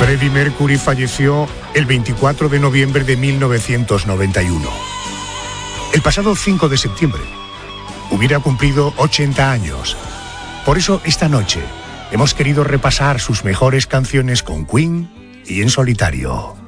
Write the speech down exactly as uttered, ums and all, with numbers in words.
Freddie Mercury falleció el veinticuatro de noviembre de mil novecientos noventa y uno. El pasado cinco de septiembre hubiera cumplido ochenta años. Por eso esta noche hemos querido repasar sus mejores canciones con Queen y en solitario.